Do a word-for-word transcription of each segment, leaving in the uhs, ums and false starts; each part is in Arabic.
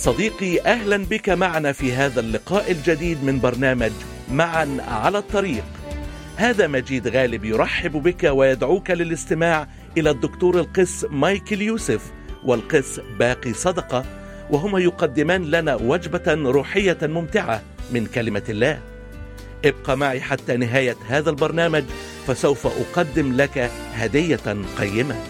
صديقي، أهلا بك معنا في هذا اللقاء الجديد من برنامج معا على الطريق. هذا مجيد غالب يرحب بك ويدعوك للاستماع إلى الدكتور القس مايكل يوسف والقس باقي صدقة، وهما يقدمان لنا وجبة روحية ممتعة من كلمة الله. ابقى معي حتى نهاية هذا البرنامج، فسوف أقدم لك هدية قيمة.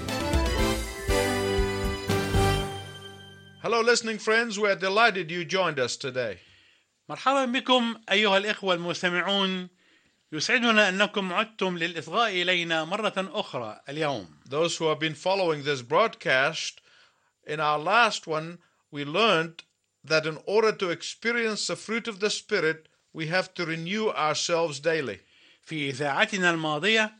Hello listening friends, we are delighted you joined us today. مرحبا بكم أيها الإخوة المستمعون، يسعدنا أنكم عدتم للإصغاء إلينا مرة أخرى اليوم. Those who have been following this broadcast, in our last one we learned that in order to experience the fruit of the Spirit, we have to renew ourselves daily. في إذاعتنا الماضية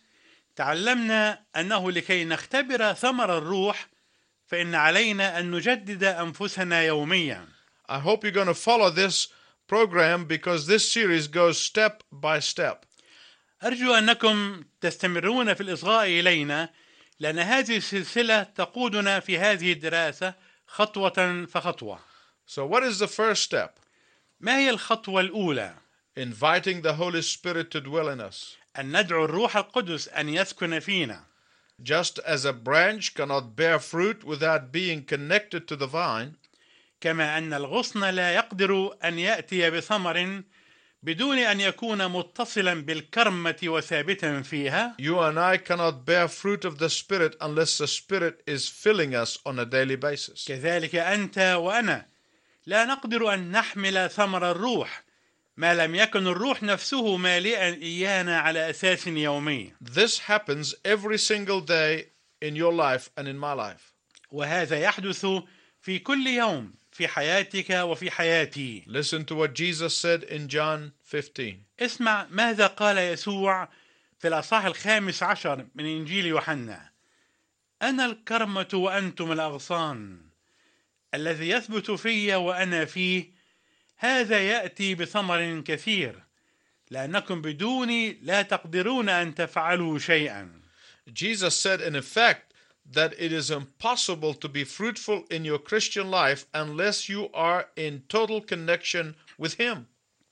تعلمنا أنه لكي نختبر ثمر الروح فإن علينا أن نجدد أنفسنا يوميا. I hope you're going to follow this program because this series goes step by step. أرجو أنكم تستمرون في الإصغاء إلينا، لأن هذه السلسلة تقودنا في هذه الدراسة خطوة فخطوة. So what is the first step? ما هي الخطوة الأولى؟ Inviting the Holy Spirit to dwell in us. أن ندعو الروح القدس أن يسكن فينا. Just as a branch cannot bear fruit without being connected to the vine, كما أن الغصن لا يقدر أن يأتي بثمر بدون أن يكون متصلا بالكرمة وثابتا فيها، you and I cannot bear fruit of the Spirit unless the Spirit is filling us on a daily basis. كذلك أنت وأنا لا نقدر أن نحمل ثمر الروح ما لم يكن الروح نفسه مالئا إيانا على أساس يومي. This happens every single day in your life and in my life. وهذا يحدث في كل يوم في حياتك وفي حياتي. Listen to what Jesus said in John fifteen. اسمع ماذا قال يسوع في الأصحاح الخامس عشر من إنجيل يوحنا: أنا الكرمة وأنتم الأغصان، الذي يثبت في وأنا فيه هذا يأتي بثمر كثير، لأنكم بدوني لا تقدرون أن تفعلوا شيئا. Jesus said in effect that it is impossible to be fruitful in your Christian life unless you are in total connection with Him.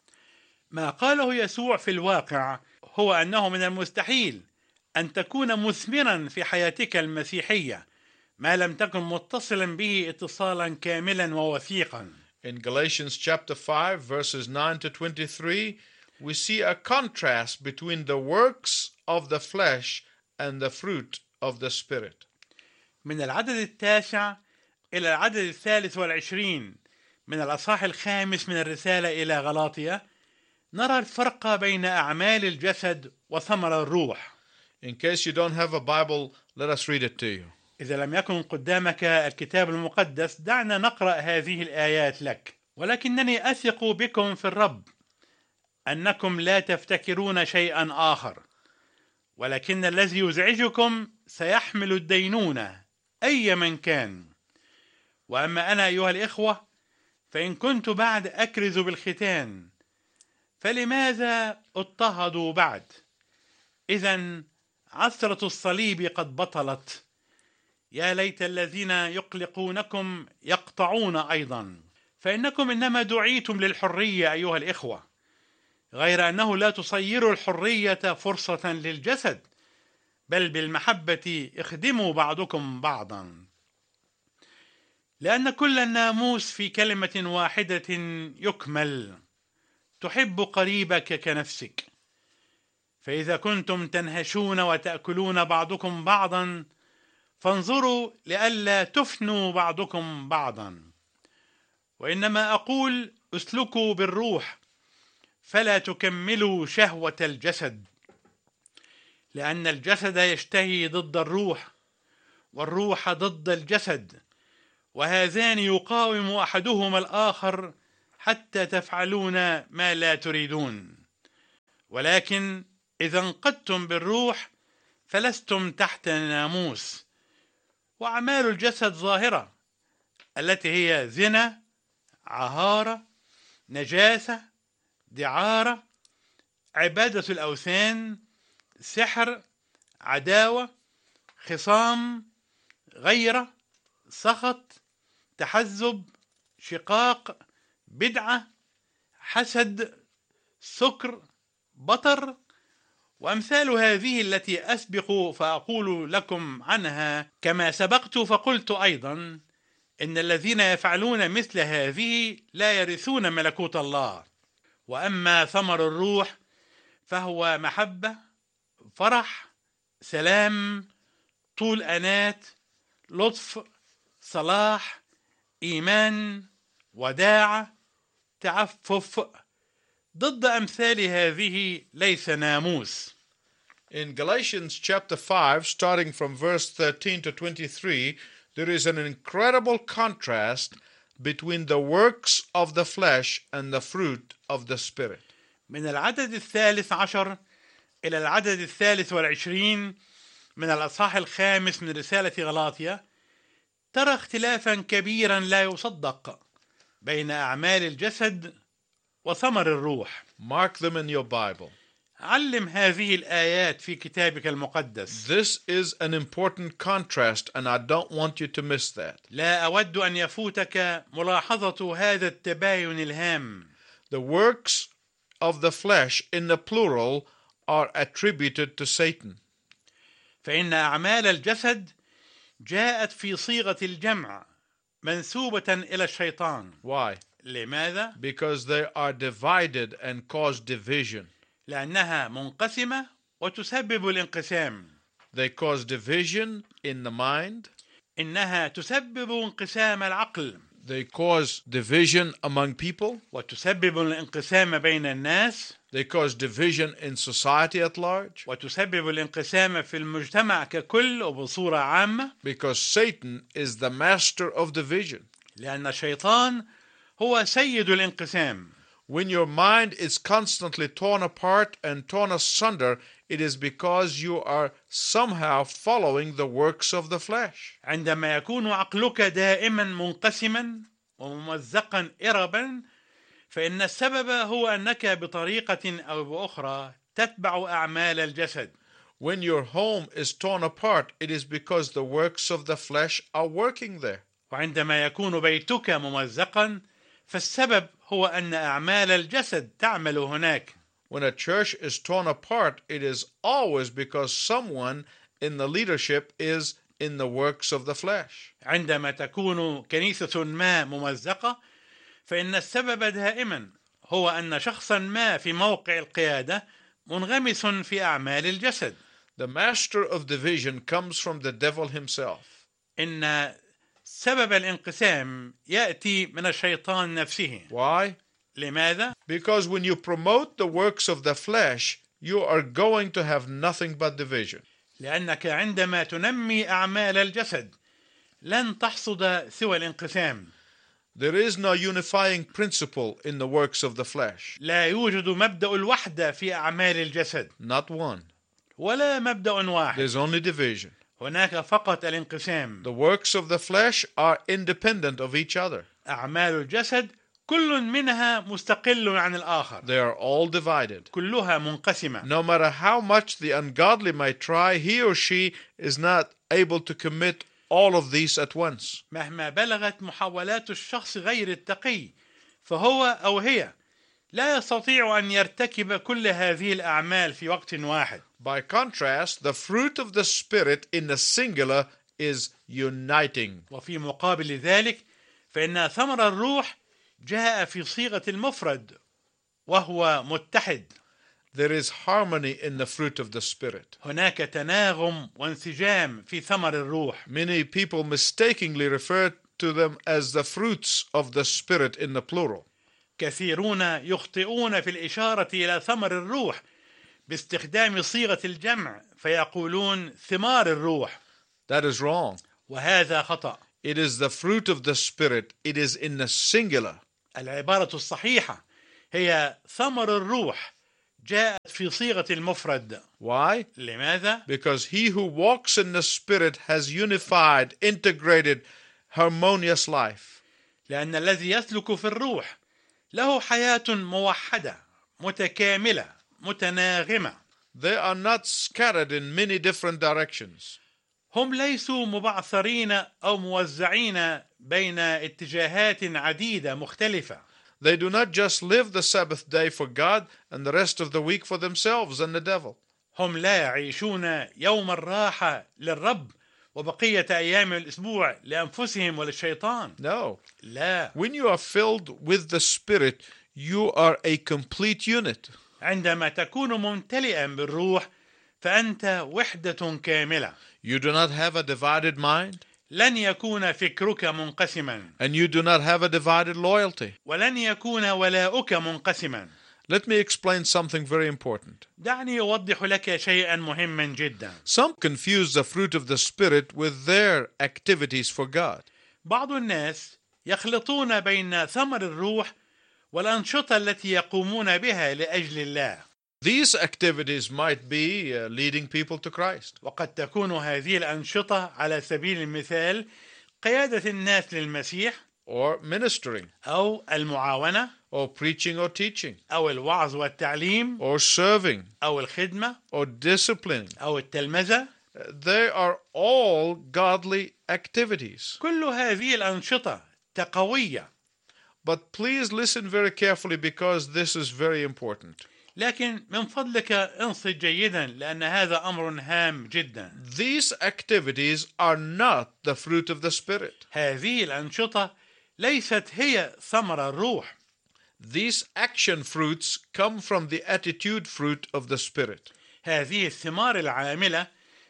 ما قاله يسوع في الواقع هو أنه من المستحيل أن تكون مثمرا في حياتك المسيحية ما لم تكن متصلا به اتصالا كاملا ووثيقا. In Galatians chapter five verses nine to twenty-three, we see a contrast between the works of the flesh and the fruit of the Spirit. من العدد التاسع إلى العدد الثالث والعشرين من الأصحاح الخامس من الرسالة إلى غلاطية نرى الفرق بين أعمال الجسد وثمر الروح. In case you don't have a Bible, let us read it to you. إذا لم يكن قدامك الكتاب المقدس دعنا نقرأ هذه الآيات لك. ولكنني أثق بكم في الرب أنكم لا تفتكرون شيئا آخر، ولكن الذي يزعجكم سيحمل الدينونة أي من كان. وأما أنا أيها الإخوة فإن كنت بعد أكرز بالختان فلماذا اضطهد بعد؟ إذن عثرة الصليب قد بطلت. يا ليت الذين يقلقونكم يقطعون أيضا، فإنكم إنما دعيتم للحرية أيها الإخوة، غير أنه لا تصيروا الحرية فرصة للجسد، بل بالمحبة اخدموا بعضكم بعضا. لأن كل الناموس في كلمة واحدة يكمل: تحب قريبك كنفسك. فإذا كنتم تنهشون وتأكلون بعضكم بعضا فانظروا لئلا تفنوا بعضكم بعضا. وإنما أقول اسلكوا بالروح فلا تكملوا شهوة الجسد، لأن الجسد يشتهي ضد الروح والروح ضد الجسد، وهذان يقاوم أحدهما الآخر حتى تفعلون ما لا تريدون. ولكن إذا انقدتم بالروح فلستم تحت ناموس. وأعمال الجسد ظاهرة، التي هي زنا، عهارة، نجاسة، دعارة، عبادة الأوثان، سحر، عداوة، خصام، غيرة، سخط، تحزب، شقاق، بدعة، حسد، سكر، بطر، وأمثال هذه التي أسبق فأقول لكم عنها. كما سبقت فقلت أيضا إن الذين يفعلون مثل هذه لا يرثون ملكوت الله. وأما ثمر الروح فهو محبة، فرح، سلام، طول أنات، لطف، صلاح، إيمان، وداعة، تعفف. ضد أمثال هذه ليس ناموس. In Galatians chapter five, starting from verse thirteen to twenty-three, there is an incredible contrast between the works of the flesh and the fruit of the Spirit. من العدد الثالث عشر إلى العدد الثالث والعشرين من الأصحاح الخامس من رسالة غلاطيا ترى اختلافا كبيرا لا يصدق بين أعمال الجسد وثمر الروح. Mark them in your Bible. علم هذه الآيات في كتابك المقدس. This is an important contrast, and I don't want you to miss that. لا أود أن يفوتك ملاحظة هذا التباين الهام. The works of the flesh in the plural are attributed to Satan. فإن أعمال الجسد جاءت في صيغة الجمع منسوبة إلى الشيطان. Why? لماذا؟ Because they are divided and cause division. لأنها منقسمة وتسبب الانقسام. They cause division in the mind. إنها تسبب انقسام العقل. They cause division among people. وتسبب الانقسام بين الناس. They cause division in society at large. وتسبب الانقسام في المجتمع ككل وبصورة عامة. Because Satan is the master of division. لأن الشيطان هو سيد الانقسام. When your mind is constantly torn apart and torn asunder, it is because you are somehow following the works of the flesh. عندما يكون عقلك دائما منقسما وممزقا إربا، فإن السبب هو أنك بطريقة أو بأخرى تتبع أعمال الجسد. When your home is torn apart, it is because the works of the flesh are working there. وعندما يكون بيتك ممزقا، فالسبب هو أن أعمال الجسد تعمل هناك. When a church is torn apart, it is always because someone in the leadership is in the works of the flesh. عندما تكون كنيسة ما ممزقة، فإن السبب دائما هو أن شخصا ما في موقع القيادة منغمس في أعمال الجسد. The master of division comes from the devil himself. إن سبب الانقسام يأتي من الشيطان نفسه. Why? لماذا؟ Because when you promote the works of the flesh, you are going to have nothing but division. لأنك عندما تنمي أعمال الجسد لن تحصد سوى الانقسام. There is no unifying principle in the works of the flesh. لا يوجد مبدأ الوحدة في أعمال الجسد. Not one. ولا مبدأ واحد. There's only division. هناك فقط الانقسام. The works of the flesh are independent of each other. أعمال الجسد كل منها مستقل عن الآخر. They are all divided. كلها منقسمة. No matter how much the ungodly might try, he or she is not able to commit all of these at once. مهما بلغت محاولات الشخص غير التقي، فهو أو هي لا يستطيع أن يرتكب كل هذه الأعمال في وقت واحد. By contrast, the fruit of the Spirit in the singular is uniting. وفي مقابل ذلك فإن ثمر الروح جاء في صيغة المفرد وهو متحد. There is harmony in the fruit of the Spirit. هناك تناغم وانسجام في ثمر الروح. Many people mistakenly refer to them as the fruits of the Spirit in the plural. كثيرون يخطئون في الإشارة إلى ثمر الروح باستخدام صيغة الجمع فيقولون ثمار الروح. That is wrong. وهذا خطأ. It is the fruit of the Spirit. It is in the singular. العبارة الصحيحة هي ثمر الروح جاءت في صيغة المفرد. Why? لماذا؟ Because he who walks in the Spirit has unified, integrated, harmonious life. لأن الذي يسلك في الروح له حياة موحدة متكاملة متناغمة. They are not scattered in many different directions. هم ليسوا مبعثرين أو موزعين بين اتجاهات عديدة مختلفة. They do not just live the Sabbath day for God and the rest of the week for themselves and the devil. هم لا يعيشون يوم الراحة للرب وبقية أيام الأسبوع لأنفسهم وللشيطان. No. لا. When you are filled with the Spirit, you are a complete unit. عندما تكون ممتلئا بالروح فأنت وحدة كاملة. You do not have a divided mind. لن يكون فكرك منقسما. And you do not have a divided loyalty. ولن يكون ولاؤك منقسما. Let me explain something very important. دعني أوضح لك شيئا مهما جدا. Some confuse the fruit of the Spirit with their activities for God. بعض الناس يخلطون بين ثمر الروح والأنشطة التي يقومون بها لأجل الله. These activities might be uh, leading people to Christ. وقد تكون هذه الأنشطة على سبيل المثال قيادة الناس للمسيح Or ministering. أو المعاونة Or preaching or teaching. أو الوعظ والتعليم Or serving. أو الخدمة Or disciplining. أو التلمذة. They are all godly activities. كل هذه الأنشطة تقوية. But please listen very carefully because this is very important. لكن من فضلك انصت جيدا لأن هذا أمر هام جدا. These activities are not the fruit of the Spirit. هذه الأنشطة ليست هي ثمر الروح. These action fruits come from the attitude fruit of the Spirit. هذه الثمار العاملة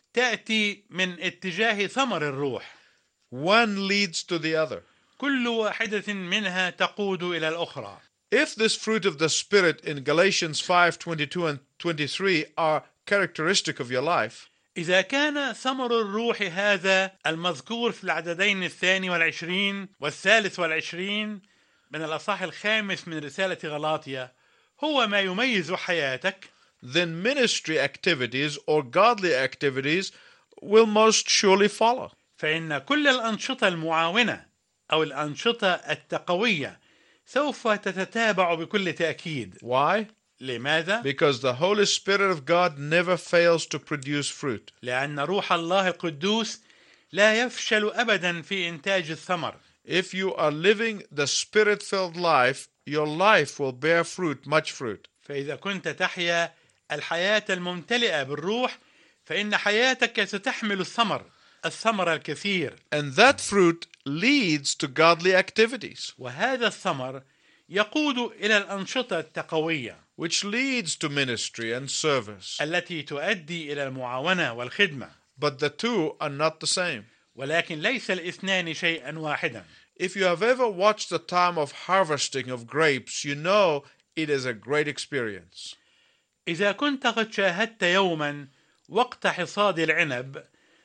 تأتي من اتجاه ثمر الروح. One leads to the other. كل واحدة منها تقود إلى الأخرى. If this fruit of the Spirit in Galatians five twenty-two and twenty-three are characteristic of your life, إذا كان ثمر الروح هذا المذكور في العددين الثاني والعشرين والثالث والعشرين من الأصحاح الخامس من رسالة غلاطيا هو ما يميز حياتك, then ministry activities or godly activities will most surely follow. فإن كل الأنشطة المعاونة أو الأنشطة التقوية سوف تتتابع بكل تأكيد. Why? لماذا؟ Because the Holy Spirit of God never fails to produce fruit. لأن روح الله القدوس لا يفشل أبدا في إنتاج الثمر. If you are living the Spirit-filled life, your life will bear fruit, much fruit. فإذا كنت تحيا الحياة الممتلئة بالروح فإن حياتك ستحمل الثمر الثمر الكثير. And that fruit leads to godly activities, وهذا الثمر يقود إلى الأنشطة التقوية, which leads to ministry and service. التي تؤدي إلى المعاونة والخدمة. But the two are not the same. ولكن ليس الاثنان شيئا واحدا. If you have ever watched the time of harvesting of grapes, you know it is a great experience. إذا كنت قد شاهدت يوما وقت حصاد العنب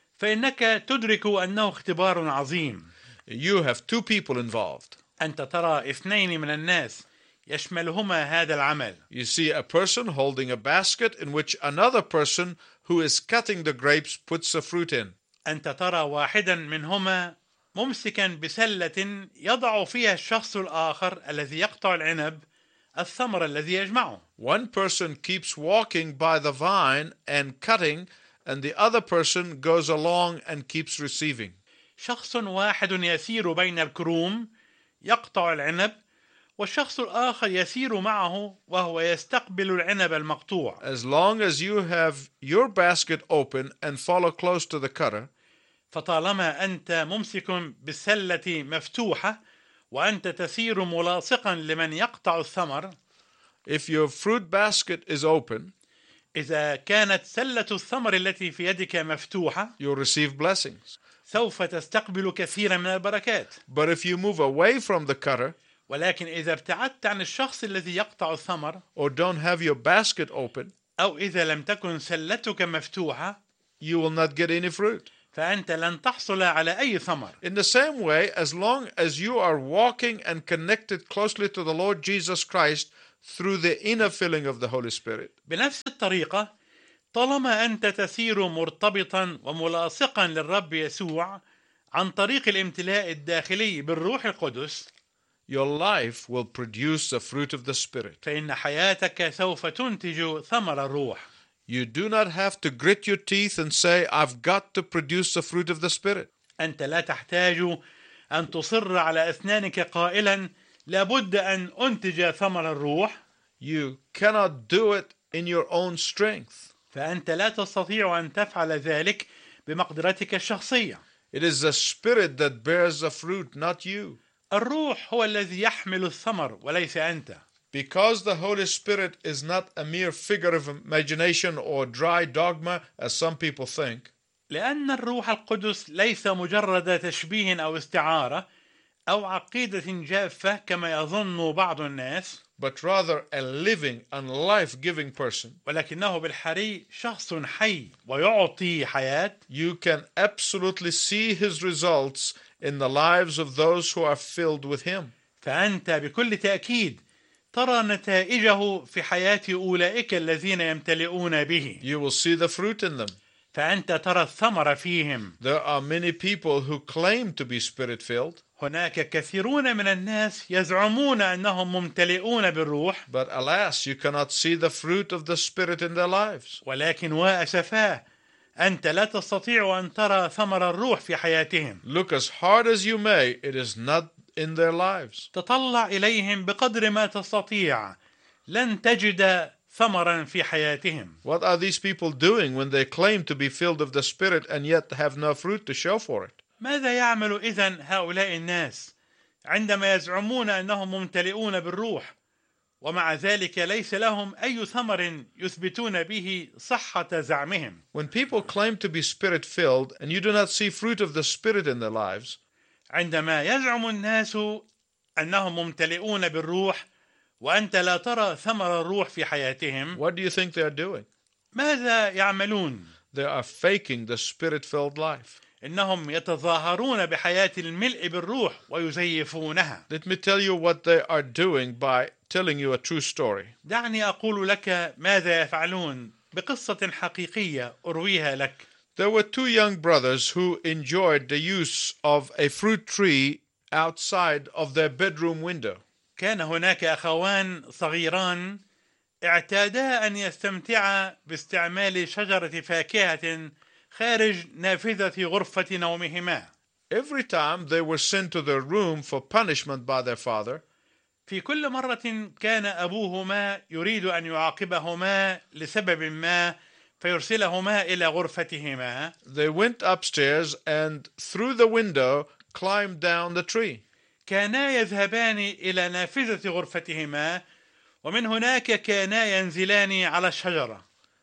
فإنك تدرك أنه اختبار عظيم. You have two people involved. أنت ترى اثنين من الناس يشملهما هذا العمل. You see a person holding a basket in which another person who is cutting the grapes puts the fruit in. أنت ترى واحدا منهما ممسكا بسلة يضع فيها الشخص الآخر الذي يقطع العنب الثمر الذي يجمعه. One person keeps walking by the vine and cutting, and the other person goes along and keeps receiving. شخص واحد يسير بين الكروم يقطع العنب والشخص الآخر يسير معه وهو يستقبل العنب المقطوع. As long as you have your basket open and follow close to the cutter, فطالما أنت ممسك بالسلة مفتوحة وأنت تسير ملاصقا لمن يقطع الثمر, if your fruit basket is open, إذا كانت سلة الثمر التي في يدك مفتوحة you'll receive blessings. سوف تستقبل كثيرا من البركات. But if you move away from the cutter, ولكن إذا ابتعدت عن الشخص الذي يقطع الثمر or don't have your basket open, أو إذا لم تكن سلتك مفتوحة, you will not get any fruit. فأنت لن تحصل على أي ثمر. In the same way, as long as you are walking and connected closely to the Lord Jesus Christ through the inner filling of the Holy Spirit, بنفس الطريقة طالما أنت تسير مرتبطا وملاصقا للرب يسوع عن طريق الامتلاء الداخلي بالروح القدس, your life will produce the fruit of the Spirit. فإن حياتك سوف تنتج ثمر الروح. You do not have to grit your teeth and say, I've got to produce the fruit of the Spirit. أنت لا تحتاج أن تصر على أسنانك قائلا لابد أن أنتج ثمر الروح. You cannot do it in your own strength. فأنت لا تستطيع أن تفعل ذلك بمقدرتك الشخصية. It is the Spirit that bears the fruit, not you. الروح هو الذي يحمل الثمر وليس أنت. Because the Holy Spirit is not a mere figure of imagination or dry dogma, as some people think, لأن الروح القدس ليس مجرد تشبيه أو استعارة أو عقيدة جافة كما يظن بعض الناس، but rather a living and life-giving person. ولكنه بالحري شخص حي ويعطي حياة. You can absolutely see his results in the lives of those who are filled with him. فأنت بكل تأكيد ترى نتائجه في حياة أولئك الذين يمتلئون به. You will see the fruit in them. فأنت ترى الثمر فيهم. There are many people who claim to be spirit-filled, هناك كثيرون من الناس يزعمون أنهم ممتلئون بالروح، but alas, you cannot see the fruit of the Spirit in their lives. ولكن وأسفاه أنت لا تستطيع أن ترى ثمر الروح في حياتهم. Look as hard as you may, it is not in their lives. تطلع إليهم بقدر ما تستطيع، لن تجد ثمرا في حياتهم. What are these people doing when they claim to be filled of the Spirit and yet have no fruit to show for it? ماذا يعمل إذن هؤلاء الناس عندما يزعمون أنهم ممتلئون بالروح ومع ذلك ليس لهم أي ثمر يثبتون به صحة زعمهم؟ When people claim to be Spirit-filled and you do not see fruit of the Spirit in their lives, عندما يزعم الناس أنهم ممتلئون بالروح وأنت لا ترى ثمر الروح في حياتهم، what do you think they are doing? ماذا يعملون؟ They are faking the Spirit-filled life. إنهم يتظاهرون بحياة الملء بالروح ويزيفونها. Let me tell you what they are doing by telling you a true story. دعني أقول لك ماذا يفعلون بقصة حقيقية أرويها لك. There were two young brothers who enjoyed the use of a fruit tree outside of their bedroom window. كان هناك أخوان صغيران اعتادا أن يستمتعا باستعمال شجرة فاكهة خارج نافذة غرفة نومهما. Every time they were sent to their room for punishment by their father, في كل مرة كان أبوهما يريد أن يعاقبهما لسبب ما فيرسلهما إلى غرفتهما. they went upstairs and through the window climbed down the tree. كانا يذهبان إلى نافذة غرفتهما ومن هناك كانا ينزلان على الشجرة.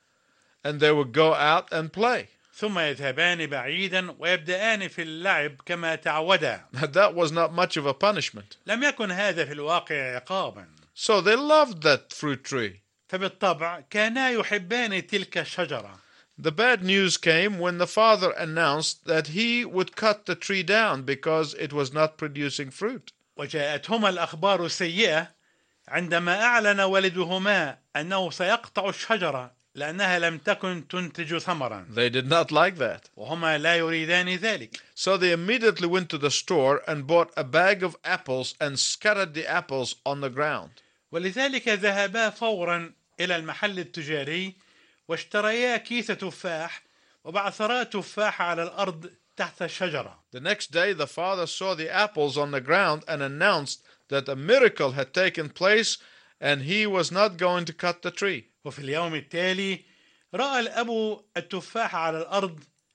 And they would go out and play. ثم يذهبان بعيدا ويبدأان في اللعب كما تعودا. That was not much of a punishment. لم يكن هذا في الواقع عقابا. So they loved that fruit tree. فبالطبع كانا يحبان تلك الشجرة. The bad news came when the father announced that he would cut the tree down because it was not producing fruit. وجاءتهما الأخبار السيئة عندما أعلن والدهما أنه سيقطع الشجرة لأنها لم تكن تنتج ثمرا. They did not like that. وهما لا يريدان ذلك. So they immediately went to the store and bought a bag of apples and scattered the apples on the ground. ولذلك ذهبا فورا إلى المحل التجاري واشتريا كيس تفاح وبعثرا تفاح على الأرض تحت الشجرة. The next day the father saw the apples on the ground and announced that a miracle had taken place and he was not going to cut the tree. وفي اليوم التالي رأى الأب التفاح على الأرض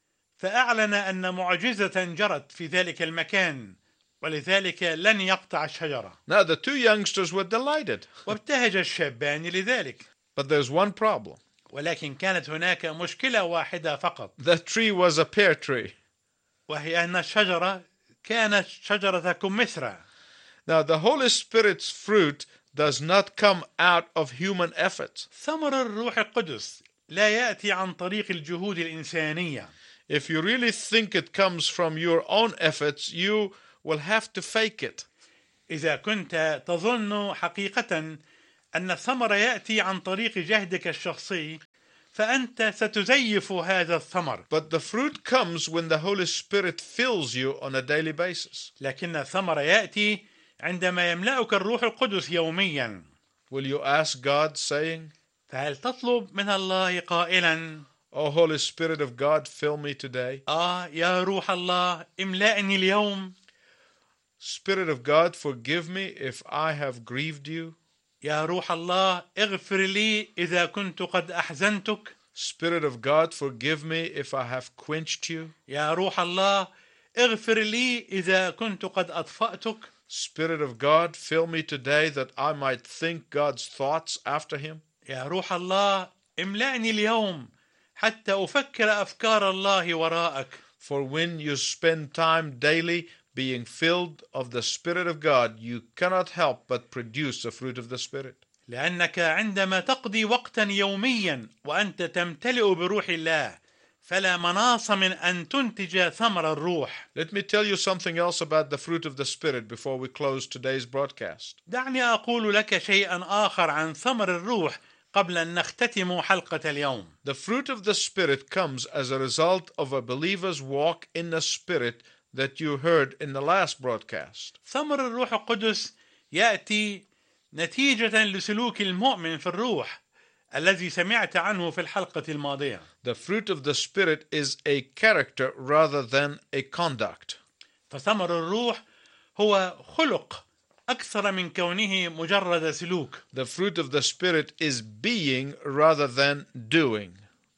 فأعلن أن معجزة جرت في ذلك المكان ولذلك لن يقطع الشجرة. Now the two youngsters were delighted. وابتهج الشابان لذلك. But there's one problem. ولكن كانت هناك مشكلة واحدة فقط. The tree was a pear tree. وهي أن الشجرة كانت شجرة كمثرى. Now the Holy Spirit's fruit does not come out of human efforts. ثمر الروح القدس لا يأتي عن طريق الجهود الإنسانية. If you really think it comes from your own efforts, you will have to fake it. إذا كنت تظن حقيقة أن الثمر يأتي عن طريق جهدك الشخصي فأنت ستزيف هذا الثمر. But the fruit comes when the Holy Spirit fills you on a daily basis. لكن الثمر يأتي عندما يملأك الروح القدس يوميا. Will you ask God, saying, فهل تطلب من الله قائلا: Oh, Holy Spirit of God, fill me today. آه يا روح الله املأني اليوم. Spirit of God, forgive me if I have grieved you. يا روح الله اغفر لي إذا كنت قد أحزنتك. Spirit of God, forgive me if I have quenched you. يا روح الله اغفر لي إذا كنت قد أطفأتك. Spirit of God, fill me today that I might think God's thoughts after him. يا روح الله املأني اليوم حتى أفكر أفكار الله وراءك. For when you spend time daily being filled of the Spirit of God, you cannot help but produce the fruit of the Spirit. لأنك عندما تقضي وقتا يوميا وأنت تمتلئ بروح الله فلا مناص من أن تنتج ثمر الروح. Let me tell you something else about the fruit of the Spirit before we close today's broadcast. دعني أقول لك شيئا آخر عن ثمر الروح قبل أن نختتم حلقة اليوم. The fruit of the Spirit comes as a result of a believer's walk in the Spirit that you heard in the last broadcast. ثمر الروح القدس يأتي نتيجة لسلوك المؤمن في الروح الذي سمعت عنه في الحلقة الماضية. The fruit of the Spirit is a character rather than a conduct. فثمر الروح هو خلق أكثر من كونه مجرد سلوك. The fruit of the Spirit is being rather than doing.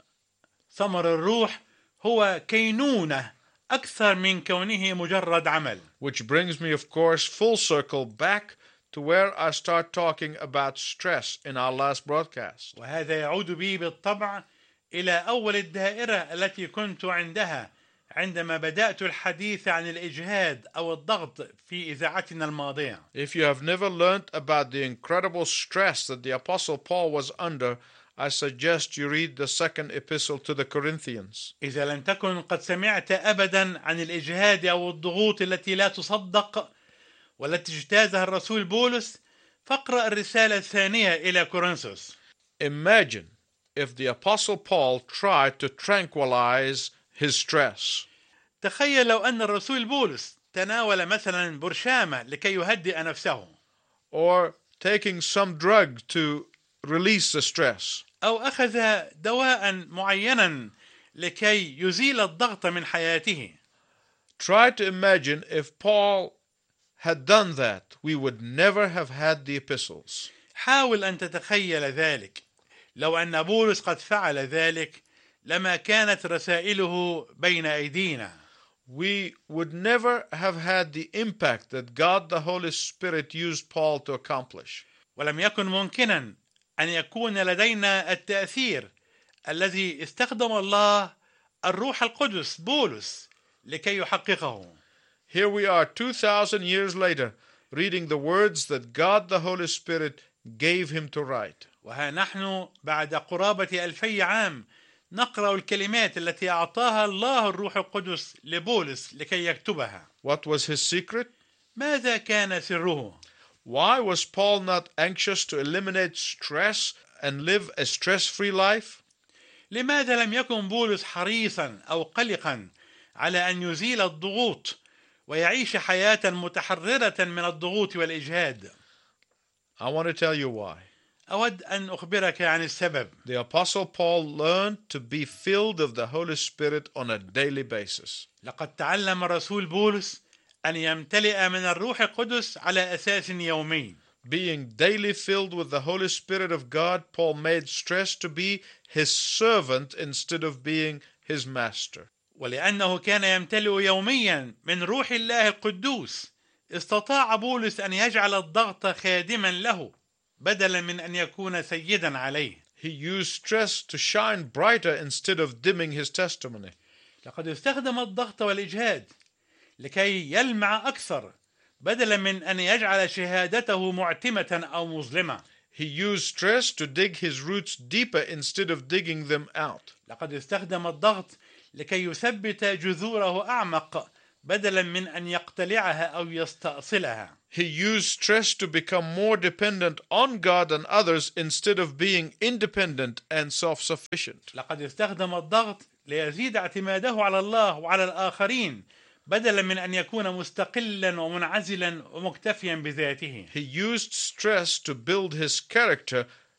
ثمر الروح هو كينونة أكثر من كونه مجرد عمل. Which brings me, of course, full circle back to where I start talking about stress in our last broadcast. وهذا يعود بي بالطبع إلى أول الدائرة التي كنت عندها عندما بدأت الحديث عن الإجهاد أو الضغط في إذاعتنا الماضية. If you have never learned about the incredible stress that the Apostle Paul was under, I suggest you read the second epistle to the Corinthians. إذا لم تكن قد سمعت أبدا عن الإجهاد أو الضغوط التي لا تصدق والتي اجتازها الرسول بولس فاقرأ الرسالة الثانية إلى كورنثوس. Imagine if the Apostle Paul tried to tranquilize his stress. تخيل لو أن الرسول بولس تناول مثلا برشامة لكي يهدئ نفسه. Or taking some drug to release the stress. أو أخذ دواء معينا لكي يزيل الضغط من حياته. Try to imagine if Paul had done that, we would never have had the epistles. حاول أن تتخيل ذلك. لو أن بولس قد فعل ذلك لما كانت رسائله بين أيدينا. We would never have had the impact that God the Holy Spirit used Paul to accomplish. ولم يكن ممكنا أن يكون لدينا التأثير الذي استخدم الله الروح القدس بولس لكي يحققه. Here we are two thousand years later reading the words that God the Holy Spirit gave him to write. وها نحن بعد قرابة ألفي عام نقرأ الكلمات التي أعطاها الله الروح القدس لبولس لكي يكتبها. What was his secret? ماذا كان سره؟ Why was Paul not anxious to eliminate stress and live a stress-free life? لماذا لم يكن بولس حريصا أو قلقا على أن يزيل الضغوط ويعيش حياة متحررة من الضغوط والإجهاد؟ I want to tell you why. أود أن أخبرك عن السبب. The Apostle Paul learned to be filled of the Holy Spirit on a daily basis. لقد تعلم الرسول بولس أن يمتلئ من الروح القدس على أساس يومي. Being daily filled with the Holy Spirit of God, Paul made stress to be his servant instead of being his master. ولأنه كان يمتلئ يوميا من روح الله القدوس استطاع بولس أن يجعل الضغط خادما له بدلا من أن يكون سيدا عليه. He used stress to shine brighter instead of dimming his testimony. لقد استخدم الضغط والإجهاد لكي يلمع أكثر بدلا من أن يجعل شهادته معتمة أو مظلمة. He used stress to dig his roots deeper instead of digging them out. لقد استخدم الضغط لكي يثبت جذوره أعمق بدلا من أن يقتلعها أو يستأصلها. He used stress to become more dependent on God and others instead of being independent and self-sufficient. لقد استخدم الضغط ليزيد اعتماده على الله وعلى الآخرين بدلا من أن يكون مستقلا ومنعزلا ومكتفيا بذاته. He used stress to build his character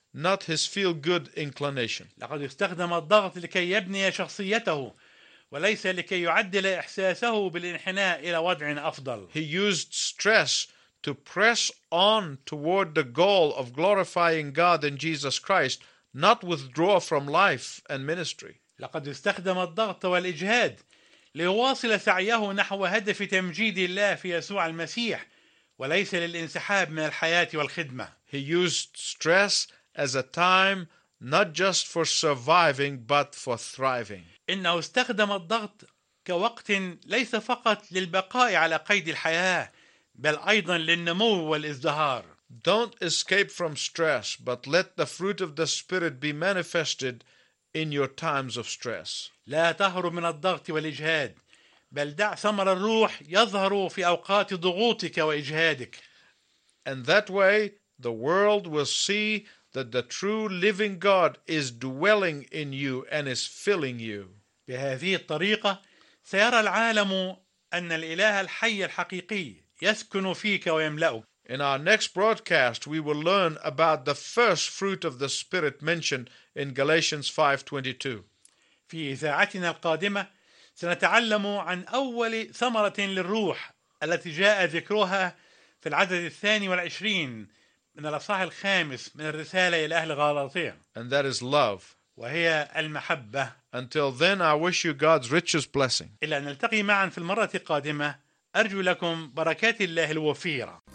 not his feel-good inclination. لقد استخدم الضغط لكي يبني شخصيته وليس لكي يعدل إحساسه بالانحناء إلى وضع أفضل. He used stress to press on toward the goal of glorifying God in Jesus Christ, not withdraw from life and ministry. لقد استخدم الضغط والإجهاد ليواصل سعيه نحو هدف تمجيد الله في يسوع المسيح وليس للانسحاب من الحياة والخدمة. He used stress as a time not just for surviving but for thriving. إنه استخدم الضغط كوقت ليس فقط للبقاء على قيد الحياة بل أيضا للنمو والازدهار. Don't escape from stress, but let the fruit of the Spirit be manifested in your times of stress. لا تهرب من الضغط والإجهاد بل دع ثمر الروح يظهر في أوقات ضغوطك وإجهادك. And that way the world will see that the true living God is dwelling in you and is filling you. بهذه الطريقة سيرى العالم أن الإله الحي الحقيقي يسكن فيك ويملأك. In our next broadcast, we will learn about the first fruit of the Spirit mentioned in Galatians five twenty-two. في إذاعتنا القادمة سنتعلم عن أول ثمرة للروح التي جاء ذكرها في العدد الثاني والعشرين من الأصحاح الخامس من الرسالة إلى أهل غلاطية. And that is love. وهي المحبة. Until then, I wish you God's richest blessing. إلى أن نلتقي معا في المرة القادمة أرجو لكم بركات الله الوفيرة.